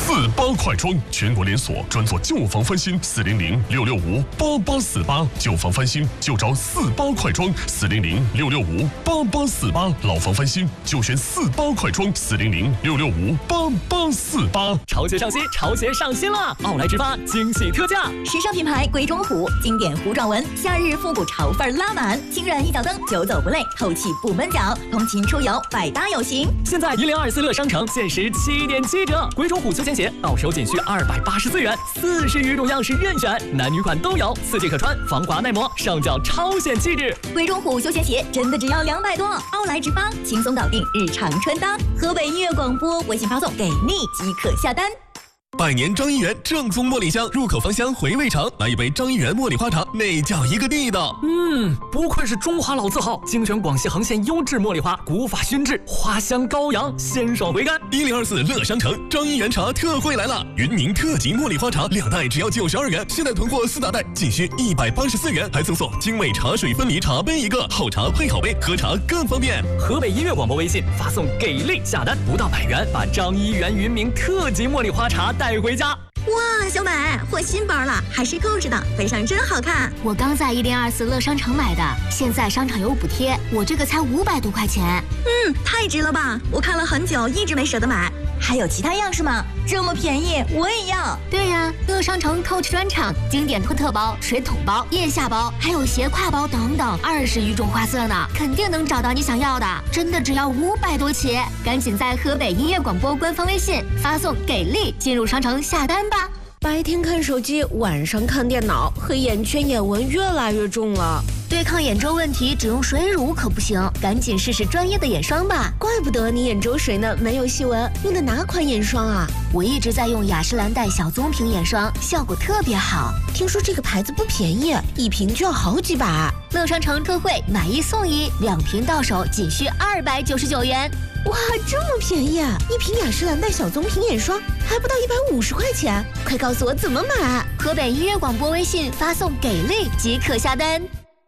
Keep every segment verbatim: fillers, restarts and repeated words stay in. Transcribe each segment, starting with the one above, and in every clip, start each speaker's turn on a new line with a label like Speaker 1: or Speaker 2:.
Speaker 1: 四八快装，全国连锁，专做旧房翻新，四零零六六五八八四八，旧房翻新就找四八快装，四零零六六五八八四八，老房翻新就选四八快装，四零零六六五八八四八。
Speaker 2: 潮鞋上新，潮鞋上新了！奥莱直发惊喜特价，
Speaker 3: 时尚品牌鬼冢虎，经典糊状纹，夏日复古潮范拉满，轻软一脚蹬，久走不累，透气不闷脚，通勤出游百搭有型。
Speaker 2: 现在一零二四乐商城限时七点七折，鬼冢虎休闲鞋到手仅需二百八十四元，四十余种样式任选，男女款都有，四季可穿，防滑耐磨，上脚超显气质。
Speaker 3: 鬼冢虎休闲鞋真的只要两百多，奥莱直发轻松搞定日常穿搭。河北音乐广播微信发送给你即可下单。
Speaker 4: 百年张一元正宗茉莉香，入口芳香，回味长。来一杯张一元茉莉花茶，那叫一个地道。
Speaker 2: 嗯，不愧是中华老字号，精选广西横县优质茉莉花，古法熏制，花香高扬，鲜爽回甘。
Speaker 4: 一零二四乐商城张一元茶特惠来了，云宁特级茉莉花茶两袋只要九十二元，现在囤货四大袋仅需一百八十四元，还赠送精美茶水分离茶杯一个，好茶配好杯，喝茶更方便。
Speaker 2: 河北音乐广播微信发送给力下单，不到百元，把张一元云明特级茉莉花茶带回家。
Speaker 3: 哇，小美，换新包了，还是扣着的，背上真好看。
Speaker 5: 我刚在一零二四乐商城买的，现在商场有补贴，我这个才五百多块钱。
Speaker 3: 嗯，太值了吧！我看了很久，一直没舍得买。还有其他样式吗？这么便宜，我也要。
Speaker 5: 对呀，乐商城 Coach 专场，经典托特包、水桶包、腋下包，还有斜挎包等等，二十余种花色呢，肯定能找到你想要的。真的只要五百多起，赶紧在河北音乐广播官方微信发送给力，进入商城下单吧。
Speaker 6: 白天看手机，晚上看电脑，黑眼圈、眼纹越来越重了。
Speaker 5: 对抗眼周问题，只用水乳可不行，赶紧试试专业的眼霜吧。
Speaker 6: 怪不得你眼周水嫩，没有细纹，用的哪款眼霜啊？
Speaker 5: 我一直在用雅诗兰黛小棕瓶眼霜，效果特别好。
Speaker 6: 听说这个牌子不便宜，一瓶就要好几百。
Speaker 5: 乐商城特惠，买一送一，两瓶到手仅需二百九十九元。
Speaker 6: 哇，这么便宜啊！一瓶雅诗兰黛小棕瓶眼霜还不到一百五十块钱，快告诉我怎么买！
Speaker 5: 河北音乐广播微信发送给力即可下单。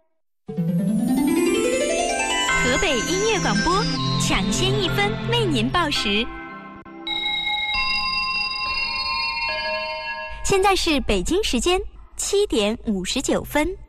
Speaker 7: 河北音乐广播，抢先一分为您报时。现在是北京时间七点五十九分。